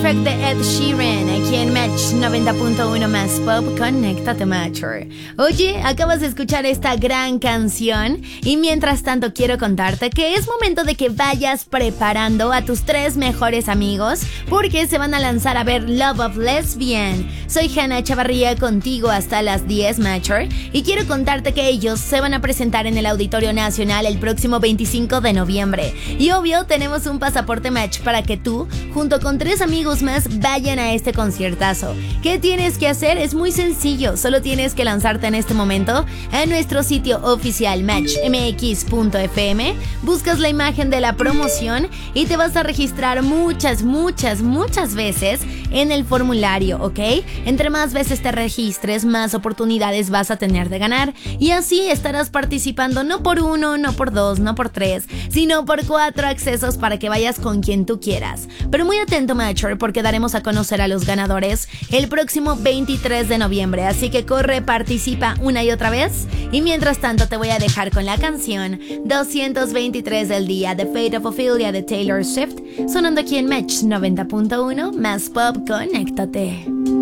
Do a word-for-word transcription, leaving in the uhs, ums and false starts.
track de Ed Sheeran, aquí en Match noventa punto uno más Pop. Conéctate, Matcher. Oye, acabas de escuchar esta gran canción y mientras tanto quiero contarte que es momento de que vayas preparando a tus tres mejores amigos porque se van a lanzar a ver Love of Lesbian. Soy Hannah Chavarría contigo hasta las diez, Matcher, y quiero contarte que ellos se van a presentar en el Auditorio Nacional el próximo veinticinco de noviembre. Y obvio, tenemos un pasaporte Match para que tú, junto con tres amigos más, vayan a este conciertazo. ¿Qué tienes que hacer? Es muy sencillo, solo tienes que lanzarte en este momento a nuestro sitio oficial match m x punto f m, buscas la imagen de la promoción y te vas a registrar muchas, muchas, muchas veces en el formulario, ¿ok? Entre más veces te registres, más oportunidades vas a tener de ganar y así estarás participando no por uno, no por dos, no por tres, sino por cuatro accesos para que vayas con quien tú quieras. Pero muy atento, Matcher, porque daremos a conocer a los ganadores el próximo veintitrés de noviembre, así que corre, participa una y otra vez y mientras tanto te voy a dejar con la canción doscientos veintitrés del día de Fate of Ophelia de Taylor Swift, sonando aquí en Match noventa punto uno más Pop. Conéctate.